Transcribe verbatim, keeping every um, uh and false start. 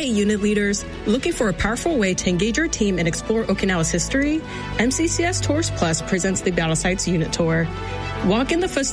Hey, unit leaders, looking for a powerful way to engage your team and explore Okinawa's history? M C C S Tours Plus presents the Battle Sites Unit Tour. Walk in the footsteps